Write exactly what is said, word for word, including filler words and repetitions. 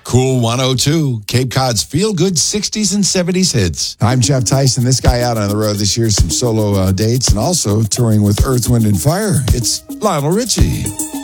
Cool one oh two, Cape Cod's feel-good sixties and seventies hits. I'm Jeff Tyson. This guy out on the road this year, some solo uh, dates, and also touring with Earth, Wind, and Fire. It's Lionel Richie.